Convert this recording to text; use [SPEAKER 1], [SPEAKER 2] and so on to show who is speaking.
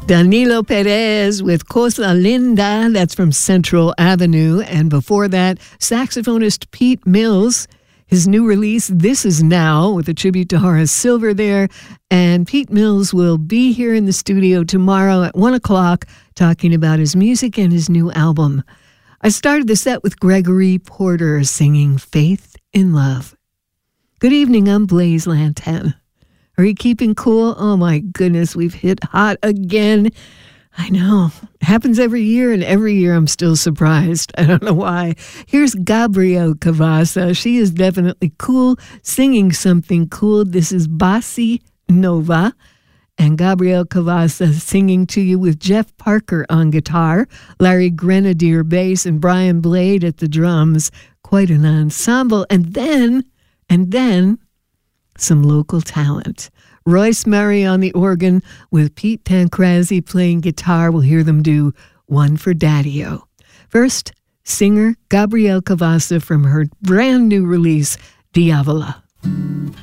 [SPEAKER 1] Danilo Perez with Cosa Linda, that's from Central Avenue. And before that, saxophonist Pete Mills, his new release, This Is Now, with a tribute to Horace Silver there. And Pete Mills will be here in the studio tomorrow at 1 o'clock talking about his music and his new album. I started the set with Gregory Porter singing Faith in Love. Good evening, I'm Blaise Lantana. Are you keeping cool? Oh my goodness, we've hit hot again. I know. It happens every year, and every year I'm still surprised. I don't know why. Here's Gabrielle Cavassa. She is definitely cool, singing something cool. This is Bossa Nova. And Gabrielle Cavassa singing to you with Jeff Parker on guitar, Larry Grenadier bass, and Brian Blade at the drums. Quite an ensemble. And then some local talent. Royce Murray on the organ with Pete Pancrazzi playing guitar. We'll hear them do One for Daddy-O. First, singer Gabrielle Cavassa from her brand new release, Diavola.